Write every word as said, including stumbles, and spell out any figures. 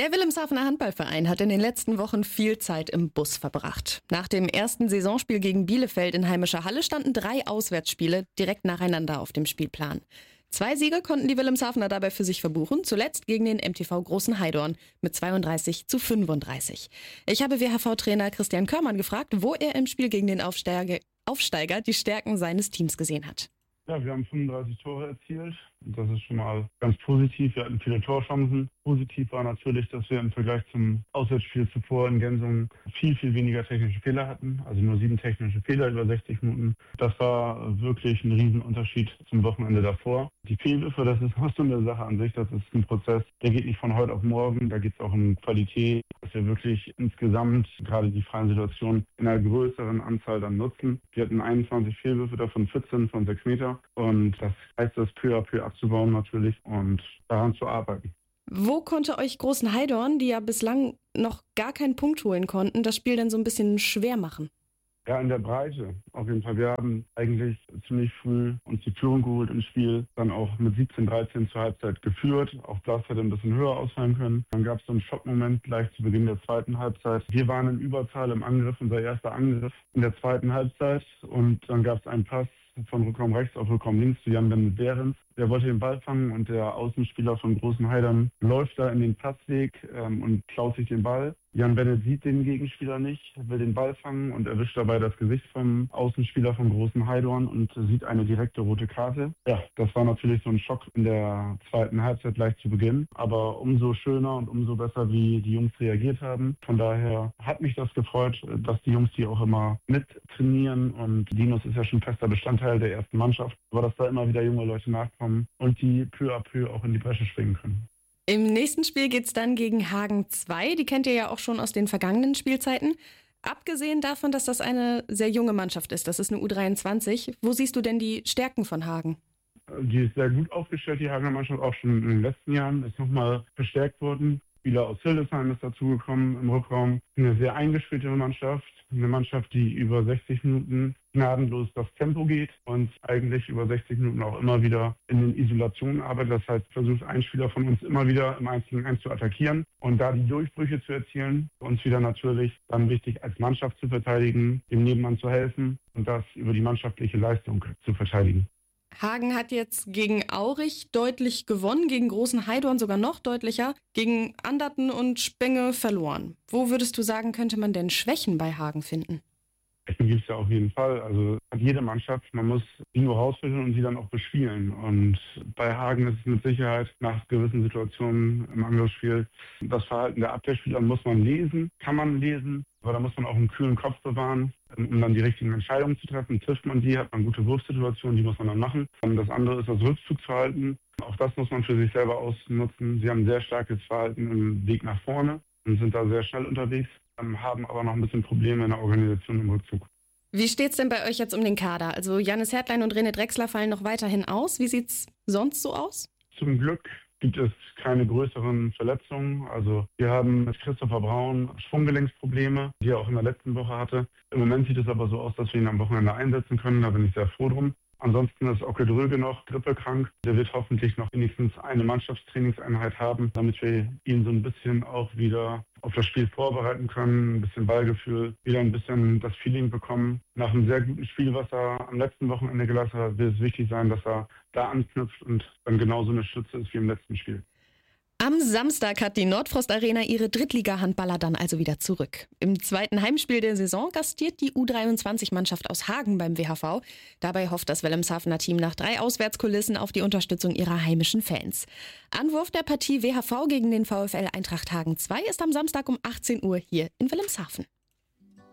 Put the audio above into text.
Der Wilhelmshavener Handballverein hat in den letzten Wochen viel Zeit im Bus verbracht. Nach dem ersten Saisonspiel gegen Bielefeld in heimischer Halle standen drei Auswärtsspiele direkt nacheinander auf dem Spielplan. Zwei Siege konnten die Wilhelmshavener dabei für sich verbuchen, zuletzt gegen den M T V Großen Heidorn mit zweiunddreißig zu fünfunddreißig. Ich habe W H V-Trainer Christian Körmann gefragt, wo er im Spiel gegen den Aufsteiger, Aufsteiger die Stärken seines Teams gesehen hat. Ja, wir haben fünfunddreißig Tore erzielt. Das ist schon mal ganz positiv. Wir hatten viele Torchancen. Positiv war natürlich, dass wir im Vergleich zum Auswärtsspiel zuvor in Gensungen viel, viel weniger technische Fehler hatten. Also nur sieben technische Fehler über sechzig Minuten. Das war wirklich ein Riesenunterschied zum Wochenende davor. Die Fehlwürfe, das ist auch so eine Sache an sich. Das ist ein Prozess, der geht nicht von heute auf morgen. Da geht es auch um Qualität, dass wir wirklich insgesamt gerade die freien Situationen in einer größeren Anzahl dann nutzen. Wir hatten einundzwanzig Fehlwürfe, davon vierzehn von sechs Meter. Und das heißt, das peu à peu abzubauen natürlich und daran zu arbeiten. Wo konnte euch Großen Heidorn, die ja bislang noch gar keinen Punkt holen konnten, das Spiel dann so ein bisschen schwer machen? Ja, in der Breite auf jeden Fall. Wir haben eigentlich ziemlich früh uns die Führung geholt im Spiel, dann auch mit siebzehn dreizehn zur Halbzeit geführt. Auch das hätte ein bisschen höher ausfallen können. Dann gab es so einen Schockmoment gleich zu Beginn der zweiten Halbzeit. Wir waren in Überzahl im Angriff, unser erster Angriff in der zweiten Halbzeit. Und dann gab es einen Pass von Rückraum rechts auf Rückraum links zu Jan Bennett Behrens. Der wollte den Ball fangen und der Außenspieler von Großen Heidorn läuft da in den Passweg ähm, und klaut sich den Ball. Jan Bennett sieht den Gegenspieler nicht, will den Ball fangen und erwischt dabei das Gesicht vom Außenspieler von Großen Heidorn und sieht eine direkte rote Karte. Ja, das war natürlich so ein Schock in der zweiten Halbzeit gleich zu Beginn, aber umso schöner und umso besser, wie die Jungs reagiert haben. Von daher hat mich das gefreut, dass die Jungs die auch immer mit trainieren und Linus ist ja schon fester Bestandteil der ersten Mannschaft, aber dass da immer wieder junge Leute nachkommen und die peu à peu auch in die Bresche springen können. Im nächsten Spiel geht's dann gegen Hagen zwei. Die kennt ihr ja auch schon aus den vergangenen Spielzeiten. Abgesehen davon, dass das eine sehr junge Mannschaft ist, das ist eine U dreiundzwanzig. Wo siehst du denn die Stärken von Hagen? Die ist sehr gut aufgestellt, die Hagener Mannschaft, auch schon in den letzten Jahren. Ist nochmal verstärkt worden. Spieler aus Hildesheim ist dazugekommen im Rückraum. Eine sehr eingespielte Mannschaft. Eine Mannschaft, die über sechzig Minuten gnadenlos das Tempo geht und eigentlich über sechzig Minuten auch immer wieder in den Isolationen arbeitet. Das heißt, versucht ein Spieler von uns immer wieder im eins gegen eins zu attackieren und da die Durchbrüche zu erzielen. Für uns wieder natürlich dann wichtig, als Mannschaft zu verteidigen, dem Nebenmann zu helfen und das über die mannschaftliche Leistung zu verteidigen. Hagen hat jetzt gegen Aurich deutlich gewonnen, gegen Großen Heidorn sogar noch deutlicher, gegen Anderten und Spenge verloren. Wo würdest du sagen, könnte man denn Schwächen bei Hagen finden? Schwächen gibt es ja auf jeden Fall. Also hat jede Mannschaft, man muss die nur rausfiltern und sie dann auch bespielen. Und bei Hagen ist es mit Sicherheit nach gewissen Situationen im Angriffsspiel das Verhalten der Abwehrspieler muss man lesen, kann man lesen. Aber da muss man auch einen kühlen Kopf bewahren, um dann die richtigen Entscheidungen zu treffen. Trifft man die, hat man gute Wurfsituationen, die muss man dann machen. Und das andere ist das Rückzugsverhalten. Auch das muss man für sich selber ausnutzen. Sie haben ein sehr starkes Verhalten im Weg nach vorne und sind da sehr schnell unterwegs, haben aber noch ein bisschen Probleme in der Organisation im Rückzug. Wie steht's denn bei euch jetzt um den Kader? Also Jannis Hertlein und René Drechsler fallen noch weiterhin aus. Wie sieht's sonst so aus? Zum Glück gibt es keine größeren Verletzungen. Also wir haben mit Christopher Braun Schwunggelenksprobleme, die er auch in der letzten Woche hatte. Im Moment sieht es aber so aus, dass wir ihn am Wochenende einsetzen können. Da bin ich sehr froh drum. Ansonsten ist Ocke Dröge noch grippekrank. Der wird hoffentlich noch wenigstens eine Mannschaftstrainingseinheit haben, damit wir ihn so ein bisschen auch wieder auf das Spiel vorbereiten können, ein bisschen Ballgefühl, wieder ein bisschen das Feeling bekommen. Nach einem sehr guten Spiel, was er am letzten Wochenende gelassen hat, wird es wichtig sein, dass er da anknüpft und dann genauso eine Stütze ist wie im letzten Spiel. Am Samstag hat die Nordfrost Arena ihre Drittliga-Handballer dann also wieder zurück. Im zweiten Heimspiel der Saison gastiert die U dreiundzwanzig-Mannschaft aus Hagen beim W H V. Dabei hofft das Wilhelmshavener Team nach drei Auswärtskulissen auf die Unterstützung ihrer heimischen Fans. Anwurf der Partie W H V gegen den VfL Eintracht Hagen zwei ist am Samstag um achtzehn Uhr hier in Wilhelmshaven.